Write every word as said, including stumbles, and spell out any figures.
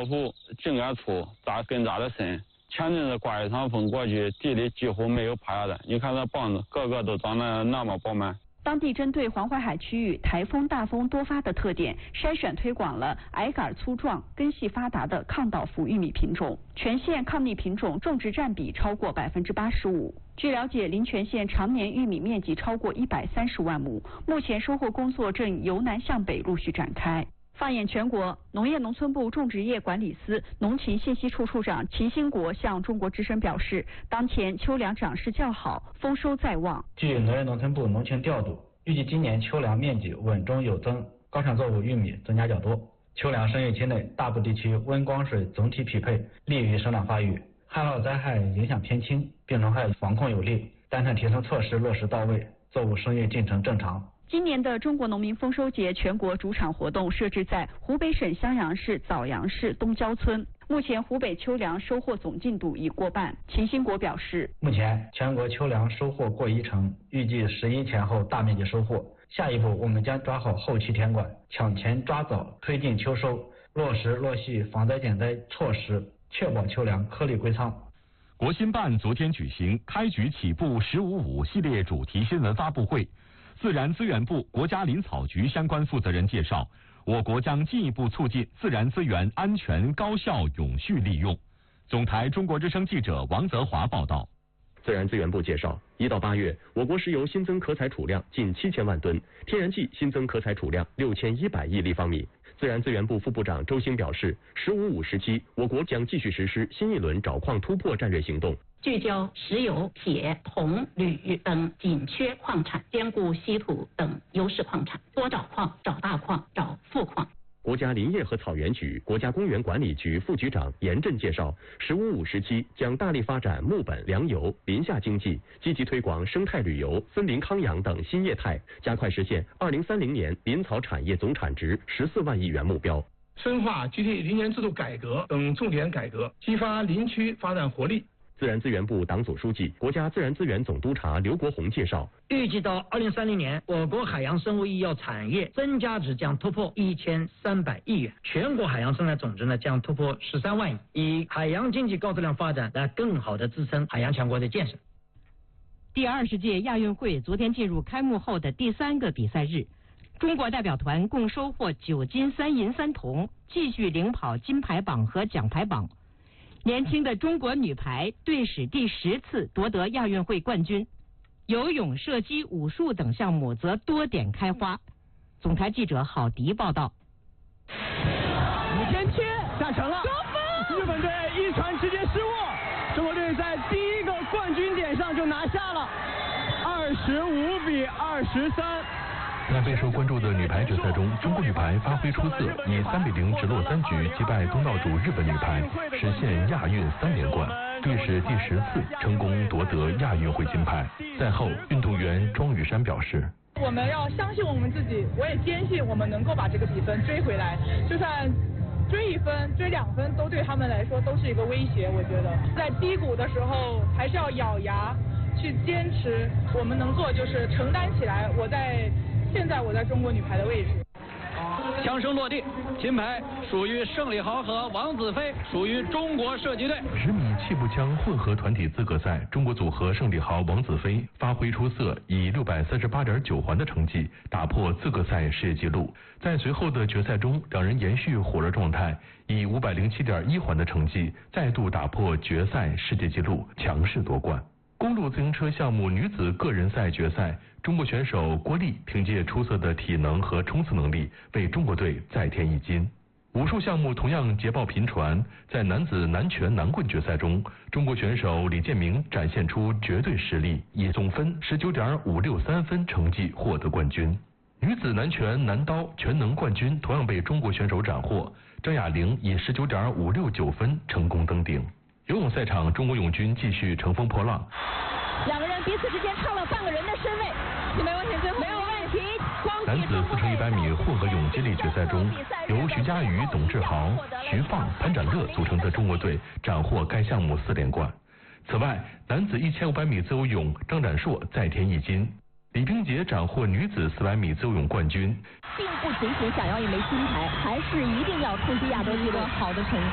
老虎井盖粗，扎根扎得深。前阵子刮一场风过去，地里几乎没有趴下的。你看那棒子，个个都长得那么饱满。 当地针对黄淮海区域台风大风多发的特点，筛选推广了矮杆粗壮、根系发达的抗倒伏玉米品种，全县抗逆品种种植占比超过百分之八十五。据了解，临泉县常年玉米面积超过一百三十万亩，目前收获工作正由南向北陆续展开。放眼全国，农业农村部种植业管理司农禽信息处处长秦兴国向中国之声表示，当前秋粮长势较好，丰收在望。 据农业农村部农情调度，预计今年秋粮面积稳中有增，高产作物玉米增加较多。秋粮生育期内，大部地区温光水总体匹配，利于生长发育，旱涝灾害影响偏轻，病虫害防控有力，单产提升措施落实到位，作物生育进程正常。 今年的中国农民丰收节全国主场活动设置在湖北省襄阳市枣阳市东郊村。目前湖北秋粮收获总进度已过半。秦兴国表示， 目前全国秋粮收获过一成，预计十一前后大面积收获。下一步我们将抓好后期田管，抢前抓早，推进秋收，落实落细防灾减灾措施，确保秋粮颗粒归仓。 国新办昨天举行开局起步十五五系列主题新闻发布会。自然资源部、国家林草局相关负责人介绍，我国将进一步促进自然资源安全、高效、永续利用。总台中国之声记者王泽华报道。 自然资源部介绍，一到八月，我国石油新增可采储量近七千万吨，天然气新增可采储量六千一百亿立方米。自然资源部副部长周兴表示，十五五时期，我国将继续实施新一轮找矿突破战略行动。 聚焦石油、铁、铜、铝等紧缺矿产，兼顾稀土等优势矿产，多找矿、找大矿、找富矿。 国家林业和草原局、国家公园管理局副局长严震介绍，十五五时期将大力发展木本、粮油、林下经济，积极推广生态旅游、森林康养等新业态，加快实现二零三零年林草产业总产值十四万亿元目标。 深化集体林园制度改革等重点改革，激发林区发展活力。 自然资源部党组书记、国家自然资源总督察刘国宏介绍， 预计到二零三零年，我国海洋生物医药产业增加值将突破一千三百亿元，全国海洋生态总值呢将突破十三万亿，以海洋经济高质量发展来更好的支撑海洋强国的建设。 第二十届亚运会昨天进入开幕后的第三个比赛日，中国代表团共收获九金三银三铜，继续领跑金牌榜和奖牌榜。年轻的中国女排队史第十次夺得亚运会冠军，游泳、射击、武术等项目则多点开花。总台记者郝迪报道。 五千切下成了，日本队一传直接失误，中国队在第一个冠军点上就拿下了，二十五比二十三。 在备受关注的女排决赛中，中国女排发挥出色，以三比零直落三局击败东道主日本女排，实现亚运三连冠，队史第十次成功夺得亚运会金牌。赛后，运动员庄雨珊表示：“ 我们要相信我们自己，我也坚信我们能够把这个比分追回来，就算追一分、追两分，都对他们来说都是一个威胁。我觉得在低谷的时候，还是要咬牙去坚持。我们能做就是承担起来。我在。”现在我在中国女排的位置。 枪声落地，金牌属于胜利豪和王子飞，属于中国射击队。 十米气步枪混合团体资格赛，中国组合胜利豪王子飞发挥出色，以六百三十八点九环的成绩打破资格赛世界纪录。在随后的决赛中，两人延续火热状态，以五百零七点一环的成绩再度打破决赛世界纪录，强势夺冠。公路自行车项目女子个人赛决赛，中国选手郭丽凭借出色的体能和冲刺能力，为中国队再添一金。武术项目同样捷报频传，在男子南拳南棍决赛中，中国选手李建明展现出绝对实力，以总分十九点五六三分成绩获得冠军。女子南拳南刀全能冠军同样被中国选手斩获，张雅玲以十九点五六九分成功登顶。游泳赛场，中国泳军继续乘风破浪， 两个人彼此之间差了半个人的身位，你没问题，最后没有问题。 男子四乘一百米混合泳接力决赛中，由徐嘉余、董志豪、徐放、潘展乐组成的中国队斩获该项目四连冠。此外，男子一千五百米自由泳，张展硕再添一金。李冰洁斩获女子四百米自由泳冠军。 并不仅仅想要一枚金牌，还是一定要冲击亚洲纪录好的成绩。